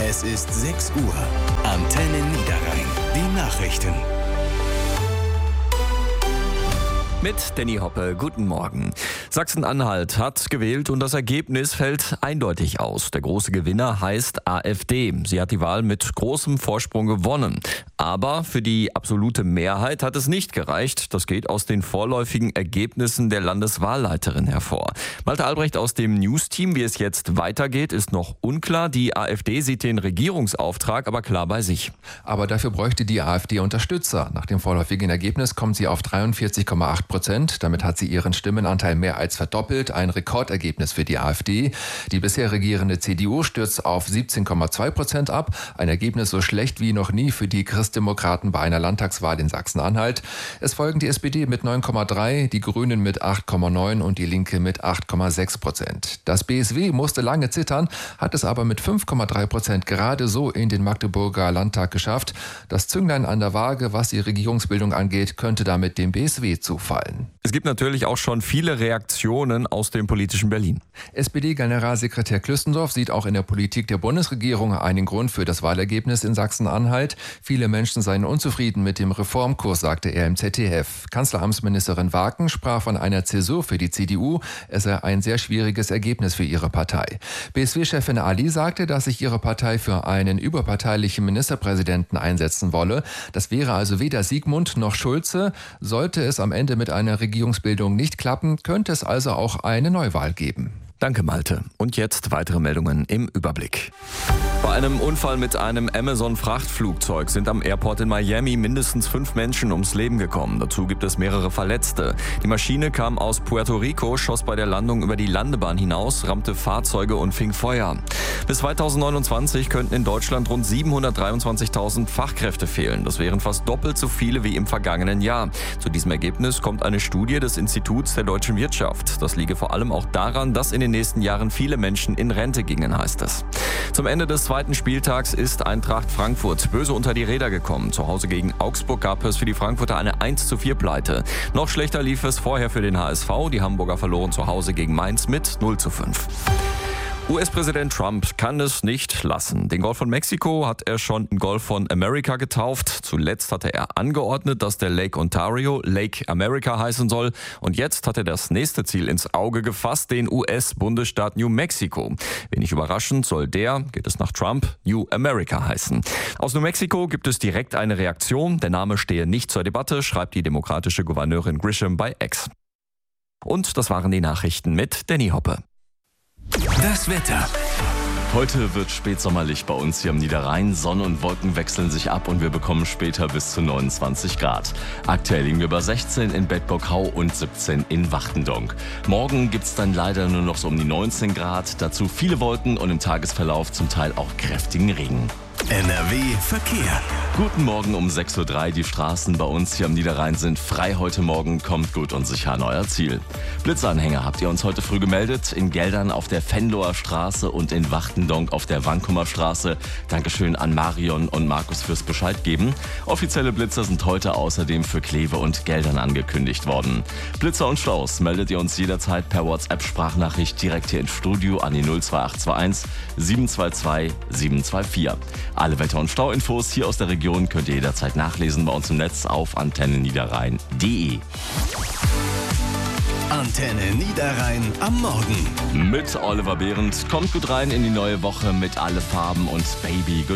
Es ist 6 Uhr. Antenne Niederrhein. Die Nachrichten. Mit Danny Hoppe, guten Morgen. Sachsen-Anhalt hat gewählt und das Ergebnis fällt eindeutig aus. Der große Gewinner heißt AfD. Sie hat die Wahl mit großem Vorsprung gewonnen. Aber für die absolute Mehrheit hat es nicht gereicht. Das geht aus den vorläufigen Ergebnissen der Landeswahlleiterin hervor. Malte Albrecht aus dem News-Team, wie es jetzt weitergeht, ist noch unklar. Die AfD sieht den Regierungsauftrag aber klar bei sich. Aber dafür bräuchte die AfD Unterstützer. Nach dem vorläufigen Ergebnis kommt sie auf 43,8%. Damit hat sie ihren Stimmenanteil mehr als verdoppelt. Ein Rekordergebnis für die AfD. Die bisher regierende CDU stürzt auf 17,2% ab. Ein Ergebnis so schlecht wie noch nie für die Christdemokraten bei einer Landtagswahl in Sachsen-Anhalt. Es folgen die SPD mit 9,3%, die Grünen mit 8,9% und die Linke mit 8,6%. Das BSW musste lange zittern, hat es aber mit 5,3% gerade so in den Magdeburger Landtag geschafft. Das Zünglein an der Waage, was die Regierungsbildung angeht, könnte damit dem BSW zufallen. Es gibt natürlich auch schon viele Reaktionen aus dem politischen Berlin. SPD-Generalsekretär Klüstendorf sieht auch in der Politik der Bundesregierung einen Grund für das Wahlergebnis in Sachsen-Anhalt. Viele Menschen seien unzufrieden mit dem Reformkurs, sagte er im ZDF. Kanzleramtsministerin Waken sprach von einer Zäsur für die CDU. Es sei ein sehr schwieriges Ergebnis für ihre Partei. BSW-Chefin Ali sagte, dass sich ihre Partei für einen überparteilichen Ministerpräsidenten einsetzen wolle. Das wäre also weder Sigmund noch Schulze. Sollte es am Ende mit einer Regierungsbildung nicht klappen, könnte es also auch eine Neuwahl geben. Danke, Malte. Und jetzt weitere Meldungen im Überblick. Bei einem Unfall mit einem Amazon-Frachtflugzeug sind am Airport in Miami mindestens 5 Menschen ums Leben gekommen. Dazu gibt es mehrere Verletzte. Die Maschine kam aus Puerto Rico, schoss bei der Landung über die Landebahn hinaus, rammte Fahrzeuge und fing Feuer. Bis 2029 könnten in Deutschland rund 723.000 Fachkräfte fehlen. Das wären fast doppelt so viele wie im vergangenen Jahr. Zu diesem Ergebnis kommt eine Studie des Instituts der deutschen Wirtschaft. Das liege vor allem auch daran, dass in den nächsten Jahren viele Menschen in Rente gingen, heißt es. Zum Ende des zweiten Spieltags ist Eintracht Frankfurt böse unter die Räder gekommen. Zu Hause gegen Augsburg gab es für die Frankfurter eine 1:4 Pleite. Noch schlechter lief es vorher für den HSV. Die Hamburger verloren zu Hause gegen Mainz mit 0:5. US-Präsident Trump kann es nicht lassen. Den Golf von Mexiko hat er schon in Golf von America getauft. Zuletzt hatte er angeordnet, dass der Lake Ontario Lake America heißen soll. Und jetzt hat er das nächste Ziel ins Auge gefasst, den US-Bundesstaat New Mexico. Wenig überraschend soll der, geht es nach Trump, New America heißen. Aus New Mexico gibt es direkt eine Reaktion. Der Name stehe nicht zur Debatte, schreibt die demokratische Gouverneurin Grisham bei X. Und das waren die Nachrichten mit Danny Hoppe. Das Wetter. Heute wird spätsommerlich bei uns hier am Niederrhein. Sonne und Wolken wechseln sich ab und wir bekommen später bis zu 29 Grad. Aktuell liegen wir bei 16 in Bedburg-Hau und 17 in Wachtendonk. Morgen gibt's dann leider nur noch so um die 19 Grad. Dazu viele Wolken und im Tagesverlauf zum Teil auch kräftigen Regen. NRW Verkehr. Guten Morgen um 6:03 Uhr. Die Straßen bei uns hier am Niederrhein sind frei heute Morgen. Kommt gut und sicher an euer Ziel. Blitzanhänger habt ihr uns heute früh gemeldet. In Geldern auf der Venloer Straße und in Wachtendonk auf der Wankumer Straße. Dankeschön an Marion und Markus fürs Bescheid geben. Offizielle Blitzer sind heute außerdem für Kleve und Geldern angekündigt worden. Blitzer und Staus meldet ihr uns jederzeit per WhatsApp-Sprachnachricht direkt hier ins Studio an die 02821 722 724. Alle Wetter- und Stauinfos hier aus der Region könnt ihr jederzeit nachlesen bei uns im Netz auf antenneniederrhein.de. Antenne Niederrhein am Morgen. Mit Oliver Behrendt. Kommt gut rein in die neue Woche mit Alle Farben und Baby.